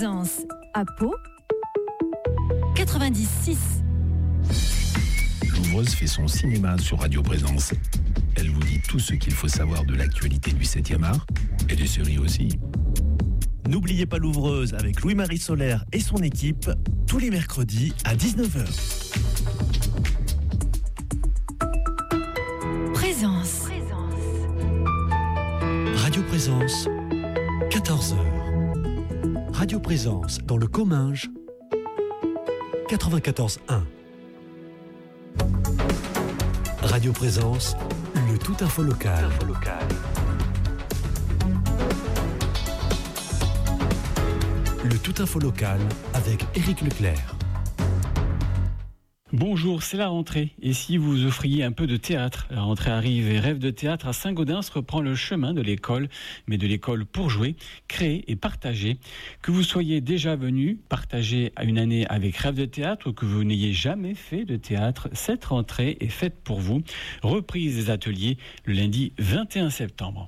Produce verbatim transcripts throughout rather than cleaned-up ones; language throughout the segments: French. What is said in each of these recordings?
Présence à Pau, quatre-vingt-dix virgule six. Louvreuse fait son cinéma sur Radio Présence. Elle vous dit tout ce qu'il faut savoir de l'actualité du septième art et des séries aussi. N'oubliez pas Louvreuse avec Louis-Marie Solaire et son équipe tous les mercredis à dix-neuf heures. Présence. Radio Présence, quatorze heures. Radio Présence dans le Comminges, quatre-vingt-quatorze un. Radio Présence, le tout info local. Info local. Le tout info local avec Éric Leclerc. Bonjour, c'est la rentrée. Et si vous offriez un peu de théâtre? La rentrée arrive et Rêve de théâtre à Saint-Gaudens reprend le chemin de l'école, mais de l'école pour jouer, créer et partager. Que vous soyez déjà venu partager une année avec Rêve de théâtre ou que vous n'ayez jamais fait de théâtre, cette rentrée est faite pour vous. Reprise des ateliers le lundi vingt et un septembre.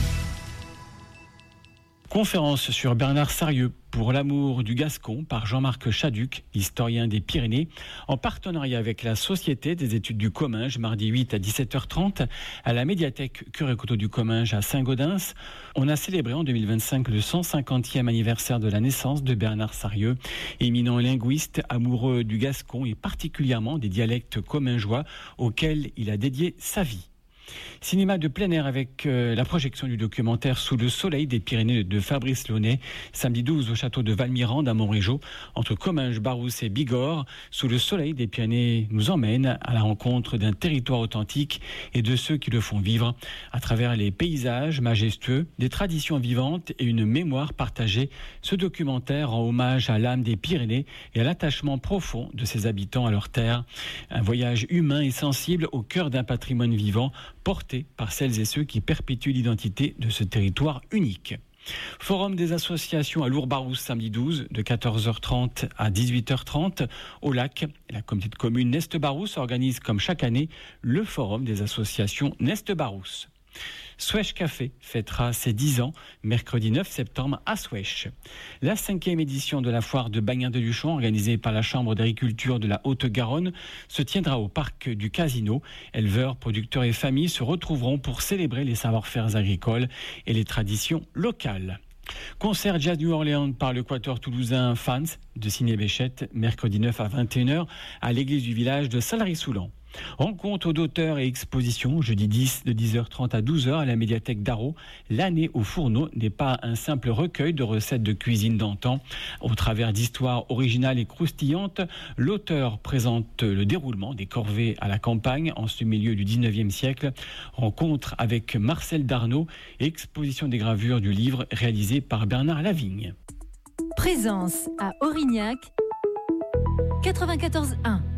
Conférence sur Bernard Sarieux pour l'amour du Gascon par Jean-Marc Chaduc, historien des Pyrénées, en partenariat avec la Société des études du Comminges, mardi huit à dix-sept heures trente, à la médiathèque Curé-Coteau du Comminges à Saint-Gaudens. On a célébré en deux mille vingt-cinq le cent cinquantième anniversaire de la naissance de Bernard Sarieux, éminent linguiste, amoureux du Gascon et particulièrement des dialectes commingeois auxquels il a dédié sa vie. Cinéma de plein air avec euh, la projection du documentaire Sous le soleil des Pyrénées de Fabrice Launay, samedi douze au château de Valmirande à Montrégeau, entre Comminges, Barousse et Bigorre. Sous le soleil des Pyrénées nous emmène à la rencontre d'un territoire authentique et de ceux qui le font vivre à travers les paysages majestueux, des traditions vivantes et une mémoire partagée. Ce documentaire rend hommage à l'âme des Pyrénées et à l'attachement profond de ses habitants à leur terre. Un voyage humain et sensible au cœur d'un patrimoine vivant porté par celles et ceux qui perpétuent l'identité de ce territoire unique. Forum des associations à Lourdes-Barousse samedi douze de quatorze heures trente à dix-huit heures trente au lac. La communauté de communes Nest-Barousse organise comme chaque année le forum des associations Nest-Barousse. Swèche Café fêtera ses dix ans, mercredi neuf septembre à Swèche. La cinquième édition de la foire de Bagnères-de-Luchon, organisée par la Chambre d'agriculture de la Haute-Garonne, se tiendra au parc du Casino. Éleveurs, producteurs et familles se retrouveront pour célébrer les savoir-faire agricoles et les traditions locales. Concert Jazz New Orleans par le quatuor toulousain Fans de Ciné-Béchette, mercredi neuf à vingt et une heures à l'église du village de Salary-Soulan. Rencontre d'auteurs et expositions, jeudi dix de dix heures trente à douze heures à la médiathèque d'Arrault. L'année au fourneau n'est pas un simple recueil de recettes de cuisine d'antan. Au travers d'histoires originales et croustillantes, l'auteur présente le déroulement des corvées à la campagne en ce milieu du dix-neuvième siècle. Rencontre avec Marcel Darnaud et exposition des gravures du livre réalisé par Bernard Lavigne. Présence à Aurignac, quatre-vingt-quatorze un.